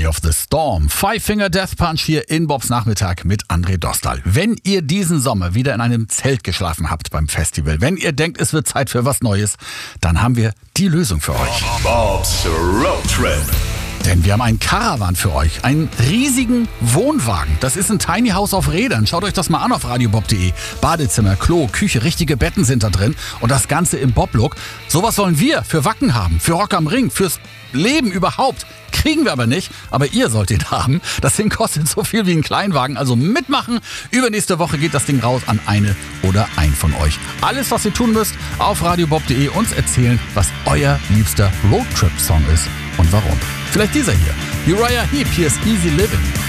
Eye of the Storm. Five Finger Death Punch hier in Bobs Nachmittag mit André Dostal. Wenn ihr diesen Sommer wieder in einem Zelt geschlafen habt beim Festival, wenn ihr denkt, es wird Zeit für was Neues, dann haben wir die Lösung für euch. Bobs Road Trip. Denn wir haben einen Caravan für euch, einen riesigen Wohnwagen. Das ist ein Tiny House auf Rädern. Schaut euch das mal an auf radiobob.de. Badezimmer, Klo, Küche, richtige Betten sind da drin. Und das Ganze im Bob-Look. Sowas wollen wir für Wacken haben, für Rock am Ring, fürs Leben überhaupt. Kriegen wir aber nicht, aber ihr sollt ihn haben. Das Ding kostet so viel wie ein Kleinwagen, also mitmachen. Übernächste Woche geht das Ding raus an eine oder einen von euch. Alles, was ihr tun müsst, auf radiobob.de uns erzählen, was euer liebster Roadtrip-Song ist und warum. Vielleicht dieser hier. Uriah Heep, hier ist Easy Living.